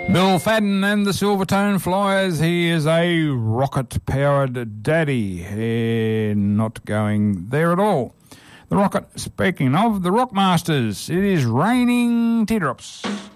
Bill Fadden and the Silvertone Flyers. He is a rocket-powered daddy. Not going there at all. The Rocket, speaking of the Rockmasters, it is raining teardrops.